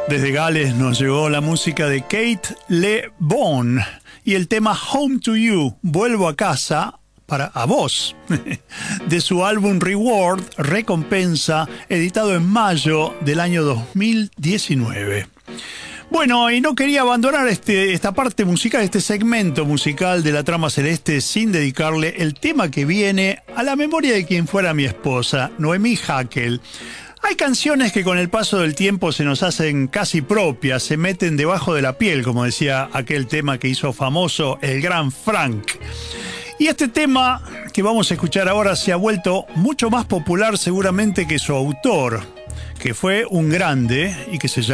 Desde Gales nos llegó la música de Kate Le Bon y el tema Home to You, Vuelvo a casa, a vos, de su álbum Reward, Recompensa, editado en mayo del año 2019. Bueno, y no quería abandonar esta parte musical, este segmento musical de la trama celeste sin dedicarle el tema que viene a la memoria de quien fuera mi esposa, Noemí Hackel. Hay canciones que con el paso del tiempo se nos hacen casi propias, se meten debajo de la piel, como decía aquel tema que hizo famoso el gran Frank. Y este tema que vamos a escuchar ahora se ha vuelto mucho más popular seguramente que su autor, que fue un grande y que se llama